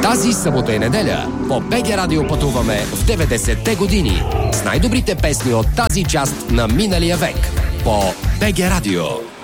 Тази събота и неделя по БГ Радио пътуваме в 90-те години с най-добрите песни от тази част на миналия век по БГ Радио.